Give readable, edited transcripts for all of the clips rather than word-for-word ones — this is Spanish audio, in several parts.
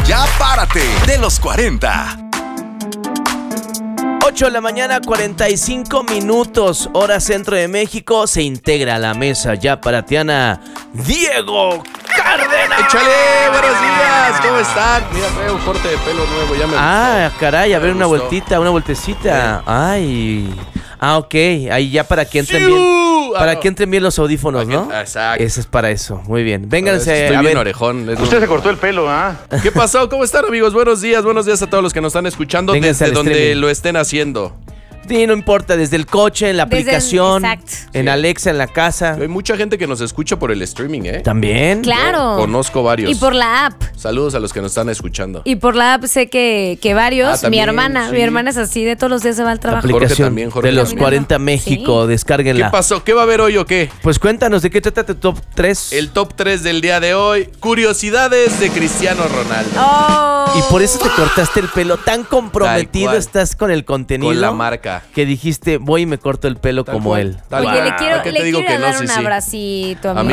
Ya Párate, de los 40. 8 de la mañana, 45 minutos, hora centro de México. Se integra a la mesa ya paratiana Diego Cárdenas. ¡Échale! ¡Buenos días! ¿Cómo están? Mira, traigo un corte de pelo nuevo, ya me gustó. Caray, a ver, una gustó. vueltita, una vueltecita. Ay. Ok, ahí ya para que entren ¡Siu! bien. Para que entren bien los audífonos, ¿no? Exacto. Ese es para eso. Muy bien. Vénganse Estoy a bien ver. orejón. Usted se cortó el pelo, ¿ah? ¿Qué pasó? ¿Cómo están, amigos? Buenos días a todos los que nos están escuchando Vénganse desde al donde streaming. lo estén haciendo. Sí, no importa, desde el coche, en la aplicación, exacto. en Alexa, en la casa. Hay mucha gente que nos escucha por el streaming, ¿eh? También. Claro. Conozco varios. Y por la app. Saludos a los que nos están escuchando. Y por la app sé que varios. también, mi sí. hermana es así, de todos los días se va al trabajo. Aplicación también, Jorge de los también. 40 México, Sí. descárguenla. ¿Qué pasó? ¿Qué va a haber hoy o qué? Pues cuéntanos, ¿de qué trata tu top 3? El top 3 del día de hoy. Curiosidades de Cristiano Ronaldo. Oh. Y por eso te cortaste el pelo, tan comprometido Tal cual. estás con el contenido. Con la marca. Que dijiste, voy y me corto el pelo Tal como cual, él. tal Oye, cual. le quiero, ¿Qué le te digo quiero que no? dar Sí, un sí. abracito ¿A mí?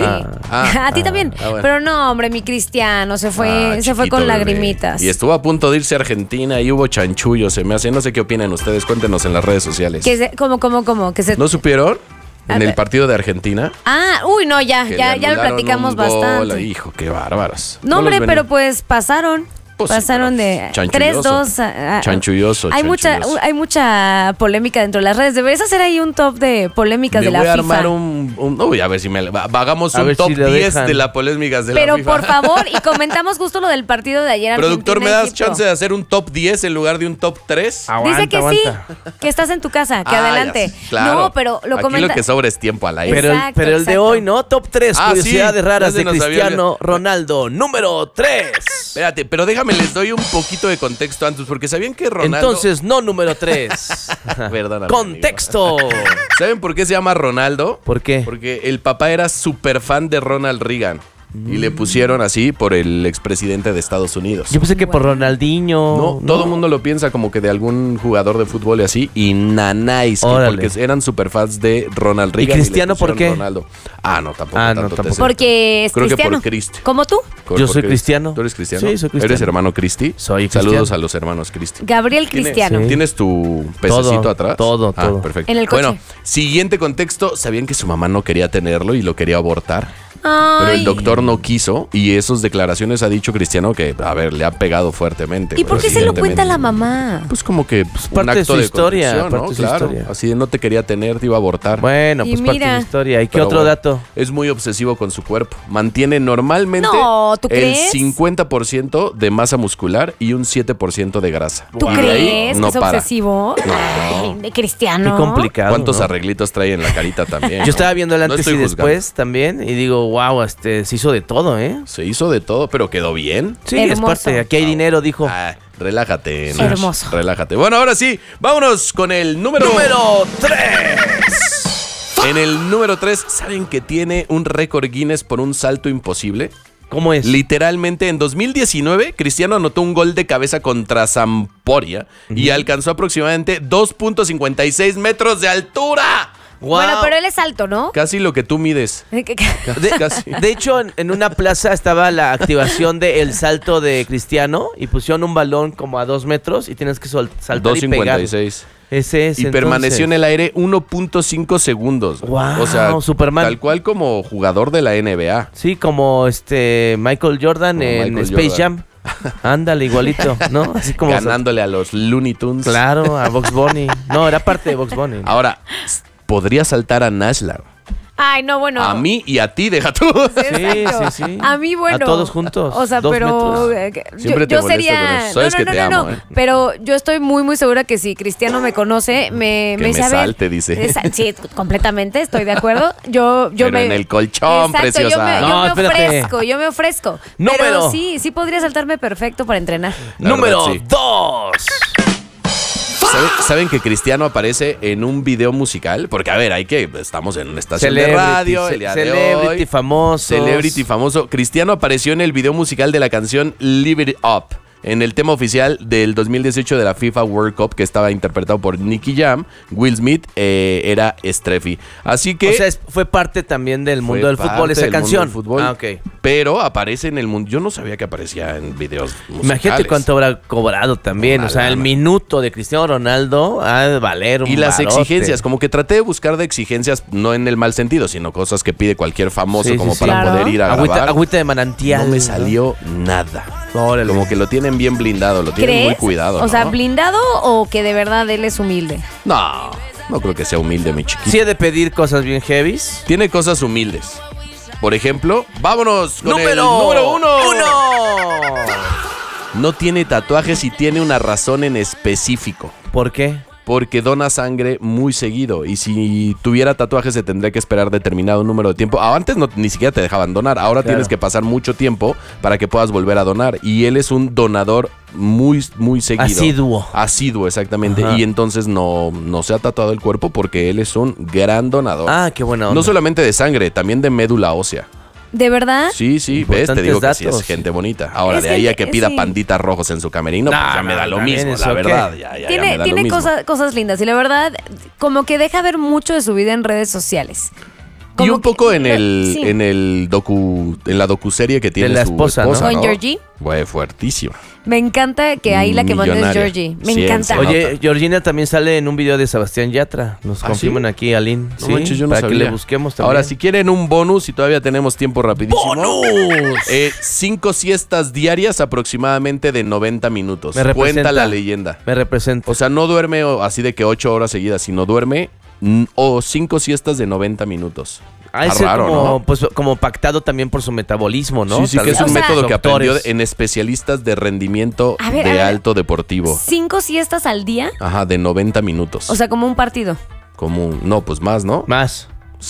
a ti también. bueno. Pero no, hombre, mi Cristiano se fue Chiquito con bebé. lagrimitas. Y estuvo a punto de irse a Argentina y hubo chanchullo, se me hace. No sé qué opinan ustedes, cuéntenos en las redes sociales. ¿Cómo? Que se... ¿No supieron? A En el ver. partido de Argentina. Uy, no, ya que lo le anularon platicamos un gol. bastante. Hijo, qué bárbaros. No, los hombre, ven. pero pues pasaron. Pues sí, pasaron pero de chanchulloso. 3-2 Chanchulloso, Hay chanchulloso. mucha polémica dentro de las redes. Deberías hacer ahí un top de polémicas Le de la voy a FIFA. armar uy, a ver si hagamos A un ver top si lo 10 dejan. de las polémicas de Pero la FIFA. por favor, y comentamos justo lo del partido de ayer. Productor, ¿me Argentina, das Egipto. chance de hacer un top 10 en lugar de un top 3? Dice que sí, que estás en tu casa, que adelante. Claro. No, pero lo Aquí comenta. lo que sobra es tiempo al aire. Exacto, Pero el de exacto. hoy, ¿no? Top 3, Ah, curiosidades sí, raras ya se de nos había Cristiano olvidado. Ronaldo. Número 3. Espérate, pero déjame, les doy un poquito de contexto antes, porque sabían que Ronaldo... Entonces, no número 3. Perdóname, Contexto. ¿Saben por qué se llama Ronaldo? ¿Por qué? Porque el papá era súper fan de Ronald Reagan. Y le pusieron así por el expresidente de Estados Unidos. Yo pensé que por Ronaldinho. No, todo el mundo lo piensa como que de algún jugador de fútbol y así. Y nanáis, que Órale. porque eran super fans de Ronald ¿Y Reagan. Cristiano le pusieron por qué? Ronaldo. No, tampoco. Ah, no, tanto tampoco. te sé. Porque es Creo que cristiano. por Cristo. ¿Como tú? Yo soy cristiano. ¿Tú eres cristiano? Sí, soy cristiano. ¿Eres hermano Cristi? Soy Saludos cristiano. a los hermanos Cristi. Gabriel Cristiano. Sí. ¿Tienes tu pececito Todo, atrás? todo. Perfecto. En el coche. Bueno, siguiente contexto. ¿Sabían que su mamá no quería tenerlo y lo quería abortar? Pero Ay. el doctor no quiso y esas declaraciones ha dicho Cristiano que, a ver, le ha pegado fuertemente. ¿Y por qué se lo cuenta la mamá? Pues como que un parte de acto su de historia, contrición, ¿no? parte de su Claro, historia. así de no te quería tener, te iba a abortar. Bueno, Y pues parte de mira. la historia. ¿Y qué Pero otro bueno, dato? Es muy obsesivo con su cuerpo. Mantiene normalmente No, ¿tú el crees? 50% de masa muscular y un 7% de grasa. ¿Tú Y de ahí crees no que es para. obsesivo? Ay, de Cristiano. Qué complicado. ¿Cuántos ¿no? arreglitos trae en la carita también? Yo estaba viendo el No antes estoy y juzgando. después también y digo, wow, se hizo de todo, ¿eh? Se hizo de todo, pero quedó bien. Sí, es Hermoso. parte. Aquí hay dinero, dijo. Relájate, Nash. Hermoso. Relájate. Bueno, ahora sí, vámonos con el número 3. En el número 3, ¿saben que tiene un récord Guinness por un salto imposible? ¿Cómo es? Literalmente, en 2019, Cristiano anotó un gol de cabeza contra Sampdoria y alcanzó aproximadamente 2.56 metros de altura. Wow. Bueno, pero él es alto, ¿no? Casi lo que tú mides. Casi. De hecho, en una plaza estaba la activación del salto de Cristiano y pusieron un balón como a 2 metros y tienes que saltar y pegar. 2.56. Ese es. Y permaneció en el aire 1.5 segundos. Wow, o sea, Superman. tal cual como jugador de la NBA. Sí, como Michael Jordan Como en Michael Space Jordan. Jam. Ándale, igualito, ¿no? Así como Ganándole a los Looney Tunes. Claro, a Bugs Bunny. No, era parte de Bugs Bunny. Ahora, podría saltar a Nashla. Ay, no, bueno. A mí y a ti, deja tú. Exacto. Sí, sí. A mí, bueno. A todos juntos. O sea, 2 pero. metros. Siempre te yo molesto sería. con eso. Sabes que te amo, ¿eh? Pero yo estoy muy, muy segura que si Cristiano me conoce, me Que dice, me a ver, salte, dice. Sí, completamente, estoy de acuerdo. Yo Pero me. en el colchón, Exacto, preciosa. Yo No, me espérate. ofrezco. Número. Pero sí podría saltarme perfecto para entrenar. La Número verdad, sí. 2. ¿Saben que Cristiano aparece en un video musical? Porque, a ver, estamos en una estación de Celebrity, radio el día de Celebrity hoy. famoso. Celebrity famoso. Cristiano apareció en el video musical de la canción Live It Up, En el tema oficial del 2018 de la FIFA World Cup, que estaba interpretado por Nicky Jam, Will Smith era Streffy. Así que... O sea, fue parte también del mundo del fútbol esa canción. Fútbol, ok. Pero aparece en el mundo. Yo no sabía que aparecía en videos musicales. Imagínate cuánto habrá cobrado también. O sea, el minuto de Cristiano Ronaldo ha de valer un Y las barote. exigencias, como que traté de buscar de exigencias, no en el mal sentido, sino cosas que pide cualquier famoso para Claro. poder ir a grabar. Agüita de manantial. No me salió nada. Órale. Como que lo tienen bien blindado, lo tienen ¿Crees? muy cuidado. O sea, ¿no? blindado o que de verdad él es humilde. No creo que sea humilde, mi chiquito. Sí he de pedir cosas bien heavies. Tiene cosas humildes. Por ejemplo, vámonos con el ¡Número número uno. uno! No tiene tatuajes y tiene una razón en específico. ¿Por qué? Porque dona sangre muy seguido. Y si tuviera tatuajes se tendría que esperar determinado número de tiempo. Antes ni siquiera te dejaban donar. Ahora tienes que pasar mucho tiempo para que puedas volver a donar. Y él es un donador muy seguido. Asiduo, exactamente. Ajá. Y entonces no se ha tatuado el cuerpo porque él es un gran donador. Ah, qué buena onda. No solamente de sangre, también de médula ósea. ¿De verdad? Sí, ves, te Importantes digo que sí datos. es gente bonita. Ahora, Es de ahí a gente- que pida sí. panditas rojos en su camerino, pues ya me da lo también mismo, eso, la ¿qué? verdad. Ya me Tiene, da lo mismo. cosas lindas y la verdad, como que deja ver mucho de su vida en redes sociales. Y Como un poco que- en el, sí. en la docuserie que tiene De la su esposa, ¿no? Con Georgie. Güey, fuertísima. Me encanta que ahí la que manda es Millonaria. Georgie. Me Sí, encanta. se Oye, nota. Georgina también sale en un video de Sebastián Yatra. Nos ¿Ah, confirman sí? aquí, Aline. No manches, yo no para sabía. que le busquemos también. Ahora, si quieren un bonus y todavía tenemos tiempo rapidísimo. ¡Bonus! 5 siestas diarias aproximadamente de 90 minutos. Me representa. Cuenta la leyenda. Me representa. O sea, no duerme así de que 8 horas seguidas, sino duerme 5 siestas de 90 minutos. Ah, Está ese raro, como, ¿no? pues, como pactado también por su metabolismo, ¿no? Sí, sí, Tal que es vez. un O sea, método que aprendió doctores. en especialistas de rendimiento A ver, de a ver. alto deportivo. 5 siestas al día. Ajá, de 90 minutos. O sea, como un partido. No, pues más, ¿no? Más.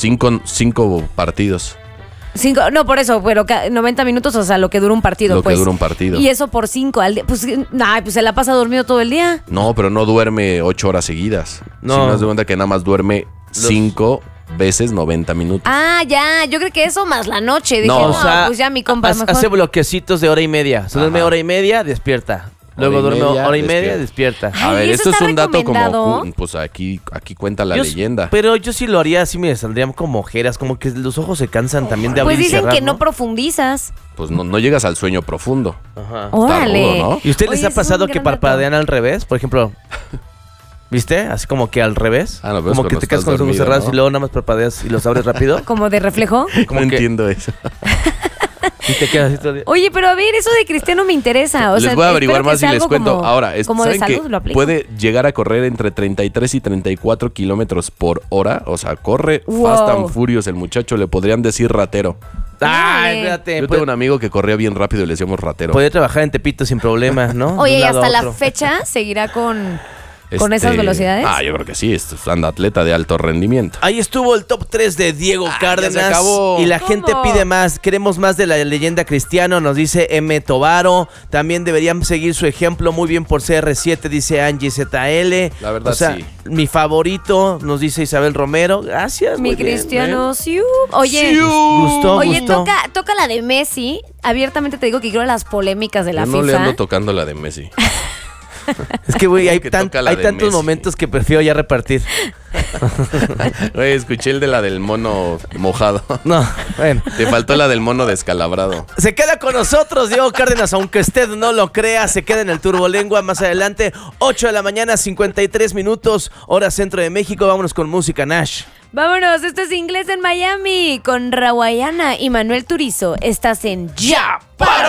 5 partidos. 5, no, por eso, pero 90 minutos, o sea, lo que dura un partido, Lo que pues. dura un partido. Y eso por 5 al día. Pues, pues se la pasa dormido todo el día. No, pero no duerme 8 horas seguidas. No. Si no das de cuenta que nada más duerme 5 veces 90 minutos. Ah, ya, yo creo que eso más la noche. Dije, No, no, o sea, pues ya mi compa mejor. hace bloquecitos de hora y media. Se duerme Ajá. hora y media, despierta. Luego Hora y duerme media, hora y media, despierta. Ay, A ver, ¿eso esto es está un dato recomendado? como... Pues aquí cuenta la Yo leyenda. Pero yo sí lo haría, así me saldrían como ojeras, como que los ojos se cansan también de abrir Pues y dicen cerrar, que no profundizas. Pues no llegas al sueño profundo. Ajá. Órale. rudo, ¿no? ¿Y usted les Oye, ha ese es un pasado que gran dato. parpadean al revés? Por ejemplo, ¿viste? Así como que al revés. Ah, no, pero es como que cuando te quedas estás con los ojos dormido, cerrados ¿no? y luego nada más parpadeas y los abres rápido. Como de reflejo. Como no que- entiendo eso. Y te quedas así todo el día. Oye, pero a ver, eso de Cristiano me interesa. O Les sea, voy a averiguar espero que más y sea les algo cuento. como- Ahora, como de ¿saben que salud lo aplico. puede llegar a correr entre 33 y 34 kilómetros por hora? O sea, corre Wow. Fast and Furious el muchacho. Le podrían decir ratero. Ah, Órale. espérate. Yo tengo un amigo que corría bien rápido y le decíamos ratero. Podría trabajar en Tepito sin problemas, ¿no? Oye, De un y lado hasta a la otro. fecha seguirá con esas velocidades. Ah, yo creo que sí. Anda atleta de alto rendimiento. Ahí estuvo el top 3 de Diego Cárdenas. ya se acabó. Y la ¿Cómo? gente pide más. Queremos más de la leyenda Cristiano, nos dice M. Tobaro. También deberían seguir su ejemplo muy bien por CR7, dice Angie ZL. La verdad, o sea, sí. mi favorito, nos dice Isabel Romero. Gracias. Mi muy bien, Cristiano, ¿eh? siu. Oye, Gustó, oye, gustó. toca la de Messi. Abiertamente te digo que quiero las polémicas de la Yo no FIFA. le ando tocando la de Messi. Es que, güey, hay, que toca la hay de tantos Messi. momentos que prefiero ya repartir. Güey, escuché el de la del mono mojado. No, bueno. Te faltó la del mono descalabrado. Se queda con nosotros Diego Cárdenas, aunque usted no lo crea, se queda en el Turbolengua más adelante, 8 de la mañana, 53 minutos, hora centro de México. Vámonos con música, Nash. Vámonos, esto es Inglés en Miami con Rawayana y Manuel Turizo. Estás en Ya. ¡Para!